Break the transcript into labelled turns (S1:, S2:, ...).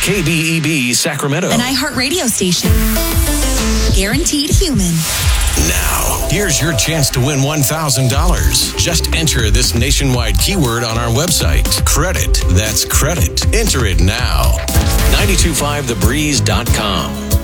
S1: KBEB Sacramento.
S2: An iHeartRadio station. Guaranteed human.
S1: Now, here's your chance to win $1,000. Just enter this nationwide keyword on our website. Credit. That's credit. Enter it now. 925thebreeze.com.